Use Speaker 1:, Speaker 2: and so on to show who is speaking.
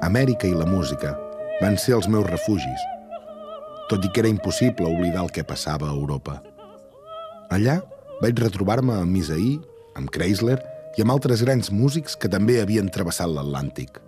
Speaker 1: Amèrica i la música van ser els meus refugis, tot i que era impossible oblidar el que passava a Europa. Allà vaig retrobar-me amb Isaí, amb Kreisler i amb altres grans músics que també havien travessat l'Atlàntic.